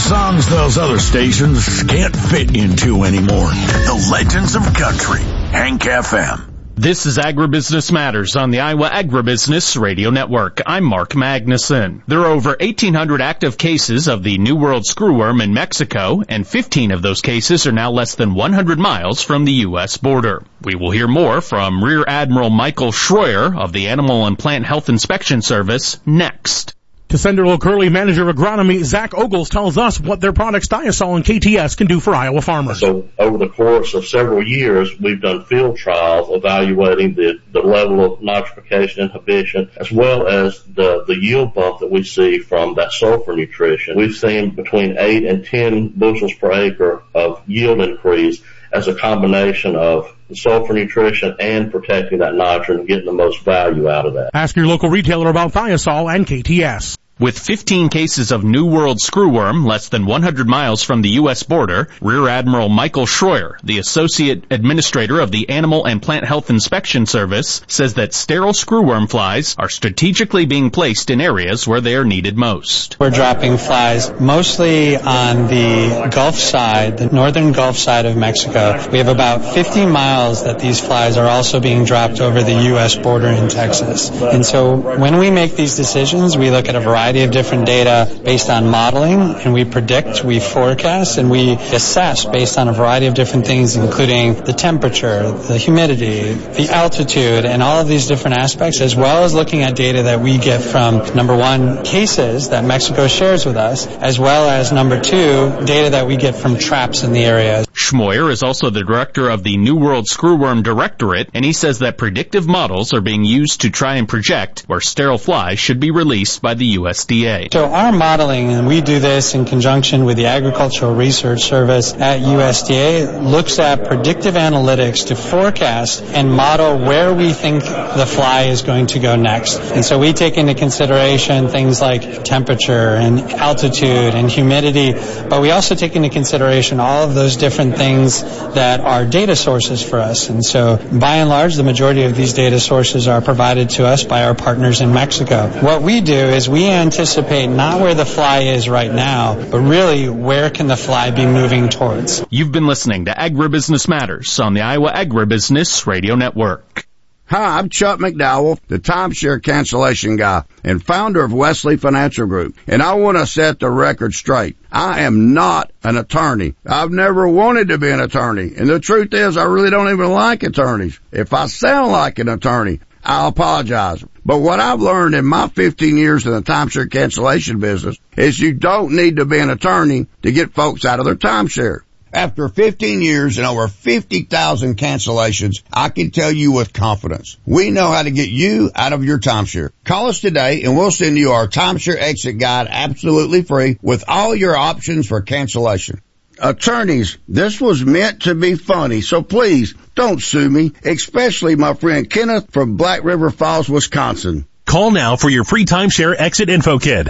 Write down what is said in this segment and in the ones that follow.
songs those other stations can't fit into anymore. The Legends of Country, Hank FM. This is Agribusiness Matters on the Iowa Agribusiness Radio Network. I'm Mark Magnuson. There are over 1,800 active cases of the New World screwworm in Mexico, and 15 of those cases are now less than 100 miles from the U.S. border. We will hear more from Rear Admiral Michael Schroyer of the Animal and Plant Health Inspection Service next. Tessenderlo Curley Manager of Agronomy Zach Ogles tells us what their products Diasol and KTS can do for Iowa farmers. So over the course of several years, we've done field trials evaluating the level of nitrification inhibition as well as the yield bump that we see from that sulfur nutrition. We've seen between 8 and 10 bushels per acre of yield increase as a combination of the sulfur nutrition and protecting that nitrogen and getting the most value out of that. Ask your local retailer about Thiasol and KTS. With 15 cases of New World screwworm less than 100 miles from the U.S. border, Rear Admiral Michael Schroyer, the Associate Administrator of the Animal and Plant Health Inspection Service, says that sterile screwworm flies are strategically being placed in areas where they are needed most. We're dropping flies mostly on the Gulf side, the northern Gulf side of Mexico. We have about 50 miles that these flies are also being dropped over the U.S. border in Texas. And so when we make these decisions, we look at a variety of different data based on modeling, and we predict, we forecast, and we assess based on a variety of different things, including the temperature, the humidity, the altitude, and all of these different aspects, as well as looking at data that we get from, number one, cases that Mexico shares with us, as well as, number two, data that we get from traps in the area. Schmoyer is also the director of the New World Screwworm Directorate, and he says that predictive models are being used to try and project where sterile flies should be released by the USDA. So our modeling, and we do this in conjunction with the Agricultural Research Service at USDA, looks at predictive analytics to forecast and model where we think the fly is going to go next. And so we take into consideration things like temperature and altitude and humidity, but we also take into consideration all of those different things that are data sources for us. And so by and large, the majority of these data sources are provided to us by our partners in Mexico. What we do is we anticipate not where the fly is right now, but really where can the fly be moving towards. You've been listening to Agribusiness Matters on the Iowa Agribusiness Radio Network. Hi, I'm Chuck McDowell, the timeshare cancellation guy and founder of Wesley Financial Group, and I want to set the record straight. I am not an attorney. I've never wanted to be an attorney, and the truth is I really don't even like attorneys. If I sound like an attorney, I'll apologize. But what I've learned in my 15 years in the timeshare cancellation business is you don't need to be an attorney to get folks out of their timeshare. After 15 years and over 50,000 cancellations, I can tell you with confidence, we know how to get you out of your timeshare. Call us today and we'll send you our timeshare exit guide absolutely free with all your options for cancellation. Attorneys, this was meant to be funny, so please don't sue me, especially my friend Kenneth from Black River Falls, Wisconsin. Call now for your free timeshare exit info kit.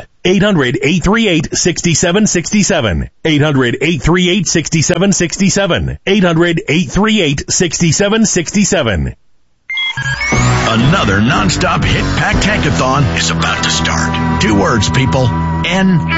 800-838-6767. 800-838-6767. 800-838-6767. Another nonstop hit-packed hackathon is about to start. 2 words, people.